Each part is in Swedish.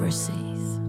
overseas.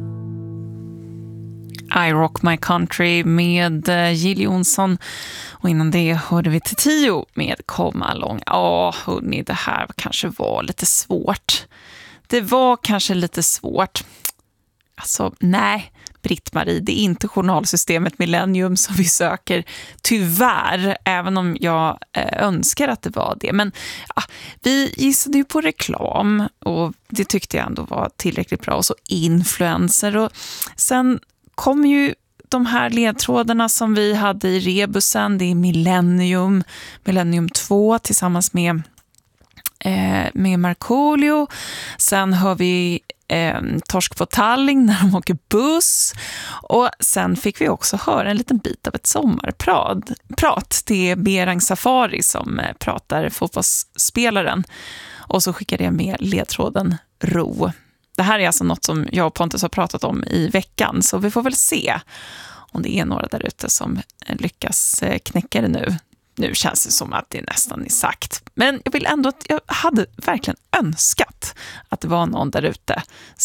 I Rock My Country med Jill Johnson, och innan det hörde vi till 10 med Come Along. Ja, hörni, det här kanske var lite svårt. Det var kanske lite svårt. Alltså, nej, Britt-Marie, det är inte journalsystemet Millennium som vi söker, tyvärr, även om jag önskar att det var det. Men vi gissade ju på reklam, och det tyckte jag ändå var tillräckligt bra. Och så influencer, och sen kom ju de här ledtrådarna som vi hade i rebusen. Det är Millennium 2 tillsammans med Markoolio. Sen hör vi Torsk på Tallinn när de åker buss. Och sen fick vi också höra en liten bit av ett sommarprat. Det är Berang Safari som pratar fotbollsspelaren. Och så skickade jag med ledtråden ro. Det här är alltså något som jag och Pontus har pratat om i veckan, så vi får väl se om det är några där ute som lyckas knäcka det nu. Nu känns det som att det nästan är sagt. Men jag vill ändå att jag hade verkligen önskat att det var någon där ute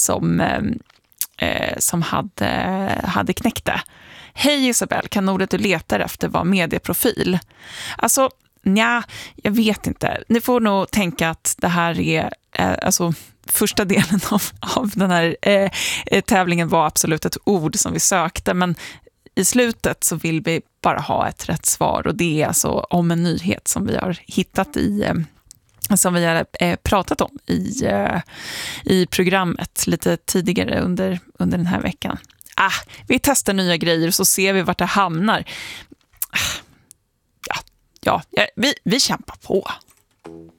som hade knäckt det. Hej Isabel, kan ordet du letar efter vara medieprofil? Alltså, nja, jag vet inte. Ni får nog tänka att det här är alltså första delen av den här tävlingen var absolut ett ord som vi sökte, men i slutet så vill vi bara ha ett rätt svar, och det är alltså om en nyhet som vi har hittat som vi har pratat om i programmet lite tidigare under den här veckan. Vi testar nya grejer och så ser vi vart det hamnar. Vi kämpar på.